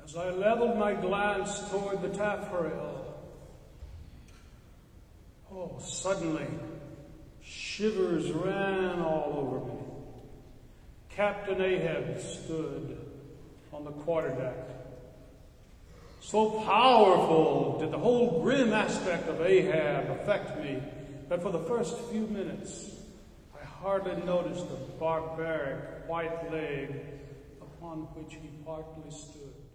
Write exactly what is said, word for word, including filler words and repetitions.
As I leveled my glance toward the taffrail, oh, suddenly, shivers ran all over me. Captain Ahab stood on the quarterdeck. So powerful did the whole grim aspect of Ahab affect me that for the first few minutes I hardly noticed the barbaric white leg upon which he partly stood.